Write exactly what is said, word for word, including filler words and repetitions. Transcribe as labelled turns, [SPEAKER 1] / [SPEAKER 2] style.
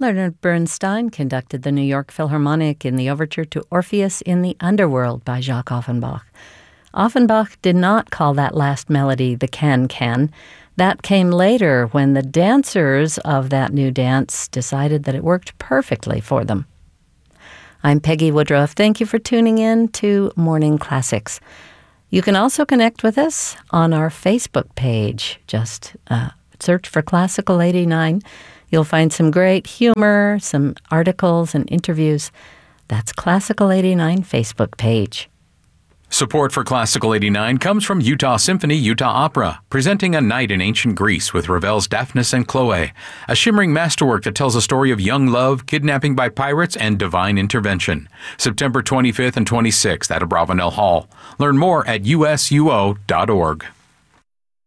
[SPEAKER 1] Leonard Bernstein conducted the New York Philharmonic in the overture to Orpheus in the Underworld by Jacques Offenbach. Offenbach did not call that last melody the can-can. That came later when the dancers of that new dance decided that it worked perfectly for them. I'm Peggy Woodruff. Thank you for tuning in to Morning Classics. You can also connect with us on our Facebook page. Just uh, search for Classical eighty-nine. You'll find some great humor, some articles and interviews. That's Classical eighty-nine Facebook page.
[SPEAKER 2] Support for Classical eighty-nine comes from Utah Symphony Utah Opera, presenting A Night in Ancient Greece with Ravel's Daphnis and Chloe, a shimmering masterwork that tells a story of young love, kidnapping by pirates, and divine intervention. September twenty-fifth and twenty-sixth at Abravanel Hall. Learn more at U S U O dot org.